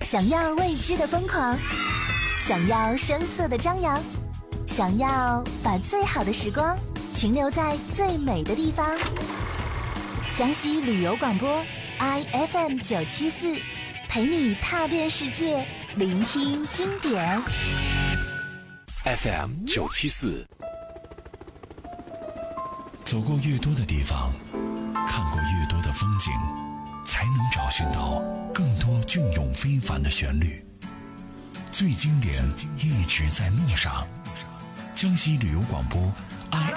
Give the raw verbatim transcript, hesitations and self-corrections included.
想要未知的疯狂，想要声色的张扬，想要把最好的时光停留在最美的地方。江西旅游广播 I F M 九七四，陪你踏遍世界，聆听经典。 F M 九七四， 走过越多的地方，看过越多的风景，才能找寻到更多隽永非凡的旋律。最经典一直在路上。江西旅游广播